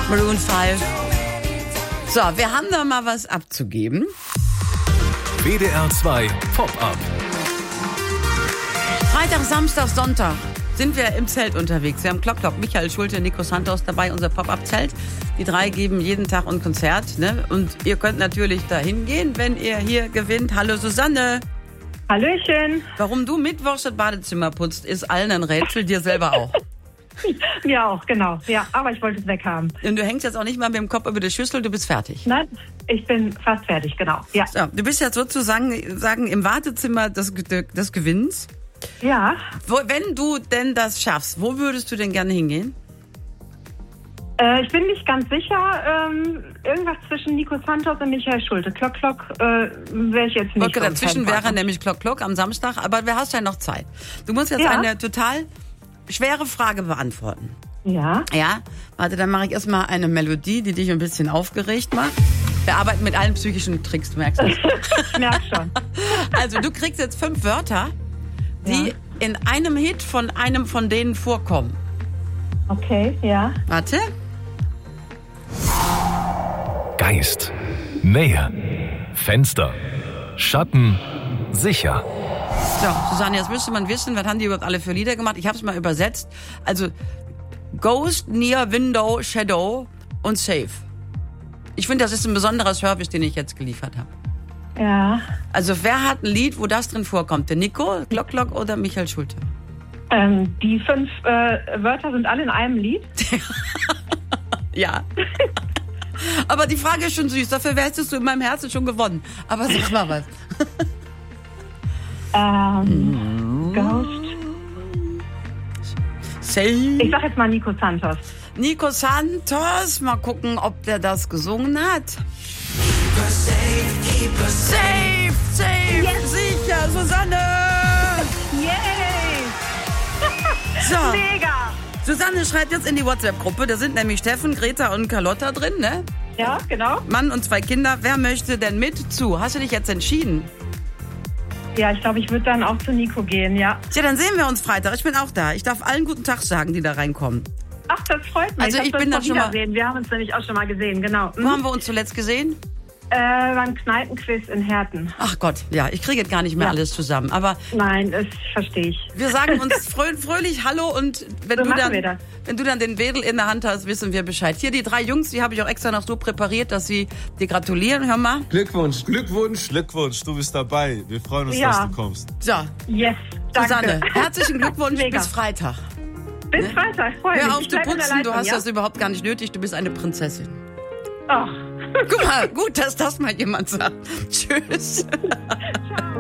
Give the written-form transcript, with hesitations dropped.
Maroon 5. So, wir haben da mal was abzugeben. WDR 2 Pop-Up. Freitag, Samstag, Sonntag sind wir im Zelt unterwegs. Wir haben Klock, Michael Schulte, Nico Santos dabei, unser Pop-Up-Zelt. Die drei geben jeden Tag ein Konzert. Ne? Und ihr könnt natürlich dahin gehen, wenn ihr hier gewinnt. Hallo Susanne. Hallöchen. Warum du mittwochs das Badezimmer putzt, ist allen ein Rätsel, dir selber auch. Ja, auch, genau. Ja, aber ich wollte es weghaben. Und du hängst jetzt auch nicht mal mit dem Kopf über die Schüssel, du bist fertig. Nein, ich bin fast fertig, genau. Ja. So, du bist jetzt sozusagen im Wartezimmer des Gewinns. Ja. Wenn du denn das schaffst, wo würdest du denn gerne hingehen? Ich bin nicht ganz sicher. Irgendwas zwischen Nico Santos und Michael Schulte. Klock, wäre ich jetzt nicht. Okay, dazwischen wäre nämlich Klock am Samstag, aber du hast ja noch Zeit. Du musst jetzt eine total schwere Frage beantworten. Ja. Ja, warte, dann mache ich erstmal eine Melodie, die dich ein bisschen aufgeregt macht. Wir arbeiten mit allen psychischen Tricks, du merkst das. Ich merk schon. Also du kriegst jetzt 5 Wörter, die in einem Hit von einem von denen vorkommen. Okay, ja. Warte. Geist, Nähe, Fenster, Schatten, sicher. So, Susanne, jetzt müsste man wissen, was haben die überhaupt alle für Lieder gemacht? Ich habe es mal übersetzt. Also Ghost, Near, Window, Shadow und Safe. Ich finde, das ist ein besonderer Service, den ich jetzt geliefert habe. Ja. Also wer hat ein Lied, wo das drin vorkommt? Der Nico, Klock oder Michael Schulte? Die 5 Wörter sind alle in einem Lied? Ja. Aber die Frage ist schon süß, dafür hättest du in meinem Herzen schon gewonnen. Aber sag mal was. Ghost. Safe. Ich sag jetzt mal Nico Santos. Nico Santos, mal gucken, ob der das gesungen hat. Safe, yes. Sicher, Susanne! Yay! So, Mega! Susanne schreibt jetzt in die WhatsApp-Gruppe, da sind nämlich Steffen, Greta und Carlotta drin, ne? Ja, genau. Mann und 2 Kinder, wer möchte denn mit zu? Hast du dich jetzt entschieden? Ja, ich glaube, ich würde dann auch zu Nico gehen, ja. Tja, dann sehen wir uns Freitag, ich bin auch da. Ich darf allen guten Tag sagen, die da reinkommen. Ach, das freut mich. Also ich bin dann schon mal... Wir haben uns nämlich auch schon mal gesehen, genau. Wo haben wir uns zuletzt gesehen? Beim Kneipenquiz in Herten. Ach Gott, ja, ich kriege jetzt gar nicht mehr alles zusammen. Aber nein, das verstehe ich. wir sagen uns fröhlich Hallo und wenn du dann den Wedel in der Hand hast, wissen wir Bescheid. Hier die 3 Jungs, die habe ich auch extra noch so präpariert, dass sie dir gratulieren. Hör mal. Glückwunsch, du bist dabei. Wir freuen uns, dass du kommst. So, Yes, danke. Susanne, herzlichen Glückwunsch bis Freitag. Bis Freitag, freue mich. Hör auf zu putzen, du hast das überhaupt gar nicht nötig, du bist eine Prinzessin. Ach. Guck mal, gut, dass das mal jemand sagt. Tschüss. Ciao.